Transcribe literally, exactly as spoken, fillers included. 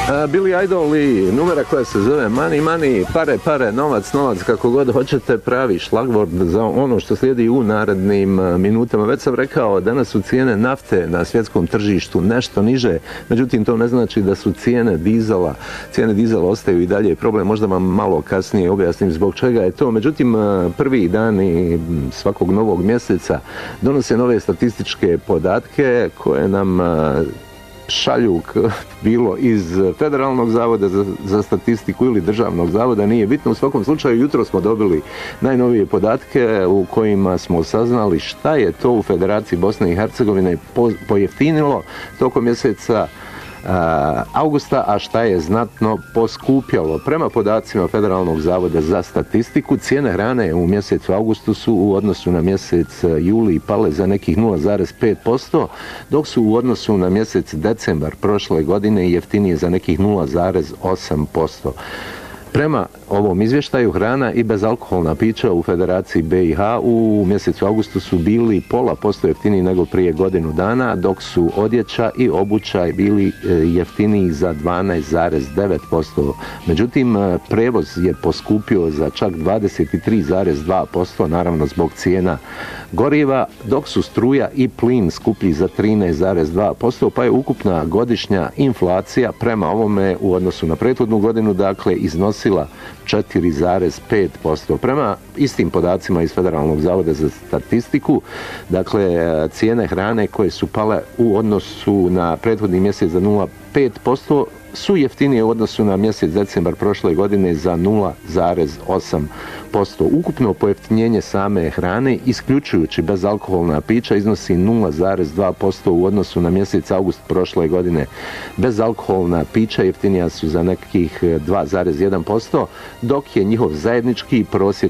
Billy Idol i numera koja se zove Money Money, pare, pare, novac, novac, kako god hoćete, pravi šlagvord za ono što slijedi u narednim minutama. Već sam rekao, danas su cijene nafte na svjetskom tržištu nešto niže, međutim to ne znači da su cijene dizela, cijene dizela ostaju i dalje problem, možda vam malo kasnije objasnim zbog čega je to. Međutim, prvi dani svakog novog mjeseca donose nove statističke podatke koje nam šalju bilo iz Federalnog zavoda za, za statistiku ili Državnog zavoda, nije bitno. U svakom slučaju jutro smo dobili najnovije podatke u kojima smo saznali šta je to u Federaciji Bosne i Hercegovine po, pojeftinilo tokom mjeseca augusta, a šta je znatno poskupjalo. Prema podacima Federalnog zavoda za statistiku, cijene hrane u mjesecu augustu su u odnosu na mjesec juli pale za nekih nula zarez pet posto, dok su u odnosu na mjesec decembar prošle godine jeftinije za nekih nula zarez osam posto. Prema ovom izvještaju, hrana i bezalkoholna pića u Federaciji B i H u mjesecu augustu su bili pola posto jeftiniji nego prije godinu dana, dok su odjeća i obućaj bili jeftiniji za dvanaest zarez devet posto. Međutim, prevoz je poskupio za čak dvadeset tri zarez dva posto, naravno zbog cijena goriva, dok su struja i plin skuplji za trinaest zarez dva posto, pa je ukupna godišnja inflacija prema ovome u odnosu na prethodnu godinu, dakle, iznosila četiri zarez pet posto. Prema istim podacima iz Federalnog zavoda za statistiku, dakle, cijene hrane koje su pale u odnosu na prethodni mjesec za nula zarez pet posto su jeftinije u odnosu na mjesec decembar prošle godine za nula zarez osam posto. Ukupno pojeftinjenje same hrane, isključujući bezalkoholna pića, iznosi nula zarez dva posto u odnosu na mjesec august prošle godine. Bezalkoholna pića jeftinija su za nekih dva zarez jedan posto, dok je njihov zajednički prosjek